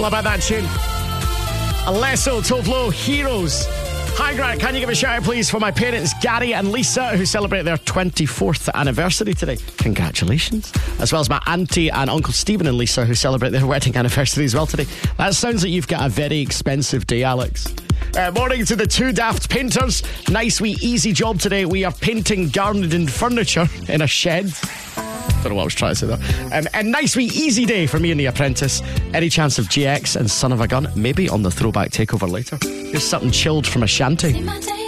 all about that tune. Alesso, Tovlo, Heroes. Hi, Grant. Can you give a shout out, please, for my parents, Gary and Lisa, who celebrate their 24th anniversary today? Congratulations. As well as my auntie and Uncle Stephen and Lisa, who celebrate their wedding anniversary as well today. That sounds like you've got a very expensive day, Alex. Morning to the two daft painters. Nice wee easy job today. We are painting garden furniture in a shed. Don't know what I was trying to say there. A nice wee easy day for me and the apprentice. Any chance of GX and Son of a Gun? Maybe on the throwback takeover later. Here's something chilled from Ashanti.